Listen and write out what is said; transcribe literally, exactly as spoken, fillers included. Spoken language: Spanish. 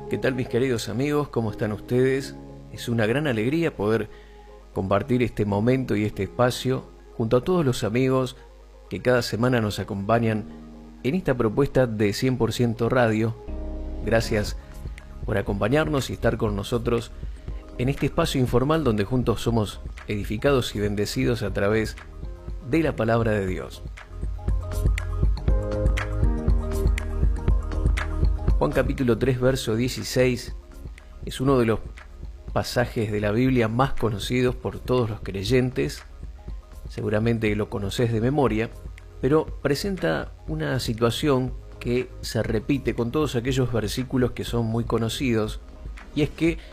¿Qué tal, mis queridos amigos? ¿Cómo están ustedes? Es una gran alegría poder compartir este momento y este espacio junto a todos los amigos que cada semana nos acompañan en esta propuesta de cien por ciento Radio. Gracias por acompañarnos y estar con nosotros en este espacio informal donde juntos somos edificados y bendecidos a través de la palabra de Dios. Juan capítulo tres, verso dieciséis, es uno de los pasajes de la Biblia más conocidos por todos los creyentes. Seguramente lo conocés de memoria, pero presenta una situación que se repite con todos aquellos versículos que son muy conocidos, y es que